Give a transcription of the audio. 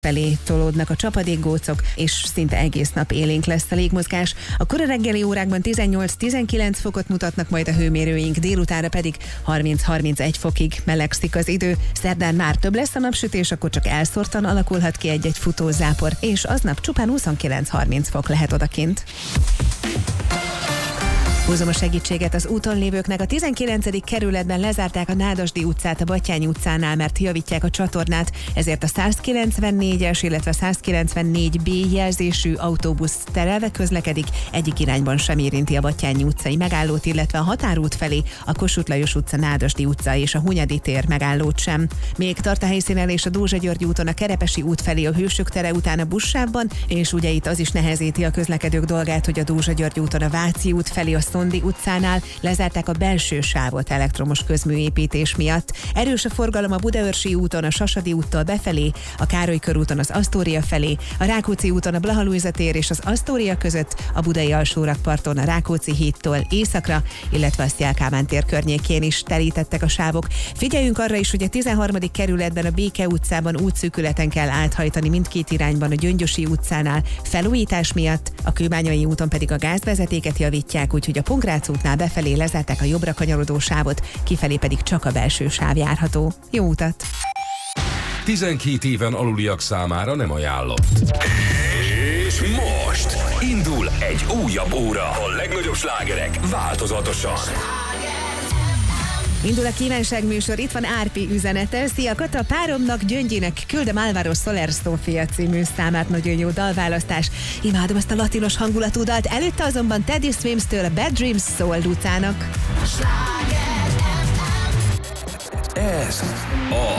felé tolódnak a csapadékgócok, és szinte egész nap élénk lesz a légmozgás. A kora reggeli órákban 18-19 fokot mutatnak majd a hőmérőink, délutánra pedig 30-31 fokig melegszik az idő. Szerdán már több lesz a napsütés, akkor csak elszórtan alakulhat ki egy-egy futózápor, és aznap csupán 29-30 fok lehet odakint. Hozom a segítséget az úton lévőknek. A 19. kerületben lezárták a Nádasdy utcát a Batthyány utcánál, mert javítják a csatornát, ezért a 194-es, illetve 194B jelzésű autóbusz terelve közlekedik, egyik irányban sem érinti a Batthyány utcai megállót, illetve a Határút felé a Kossuth Lajos utca, Nádasdy utca és a Hunyadi tér megállót sem. Még tart a helyszínelés a Dózsa György úton a Kerepesi út felé a Hősök tere után a buszsávban, és ugye itt az is nehezíti a közlekedők dolgát, hogy a Dózsa György úton a Váci út felé a Szondi utcánál lezárták a belső sávot elektromos közműépítés miatt. Erős a forgalom a Budaörsi úton, a Sasadi úttól befelé, a Károly körúton az Asztória felé, a Rákóczi úton a Blaha Lujza tér és az Asztória között, a Budai alsórakparton a Rákóczi hídtól északra, illetve a Széll Kálmán tér környékén is terítettek a sávok. Figyeljünk arra is, hogy a 13. kerületben a Béke utcában útszűkületen kell áthajtani mindkét irányban a Gyöngyösi utcánál felújítás miatt, a Kőbányai úton pedig a gázvezetéket javítják, úgyhogy a Pongrác útnál befelé lezárták a jobbra kanyarodó sávot, kifelé pedig csak a belső sáv járható. Jó utat! 12 éven aluliak számára nem ajánlott. És most indul egy újabb óra. A legnagyobb slágerek változatosan. Indul a kívánságműsor, itt van Árpi üzenete. Szia Kata, páromnak, Gyöngyének küldöm Álvaro Soler Sofia című számát, nagyon jó dalválasztás. Imádom ezt a latinos hangulatú dalt, előtte azonban Teddy Swims-től a Bad Dreams szól Lucának. Ez a